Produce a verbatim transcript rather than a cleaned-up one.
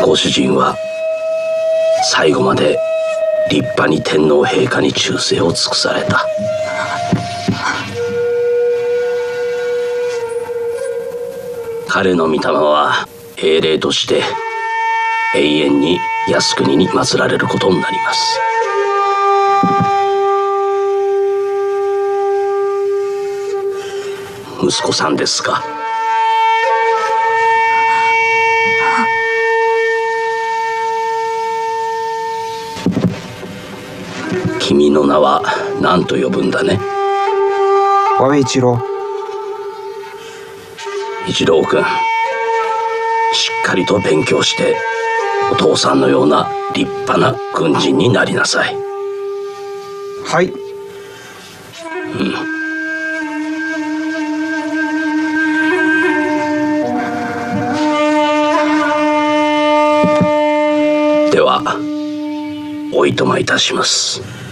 ご主人は最後まで立派に天皇陛下に忠誠を尽くされた。彼の御霊は英霊として永遠に靖国に祀られることになります。息子さんですか？君の名は何と呼ぶんだね？ 我为一郎。 一郎君、しっかりと勉強してお父さんのような立派な軍人になりなさい。 はい。 うん。ではおいとまいたします。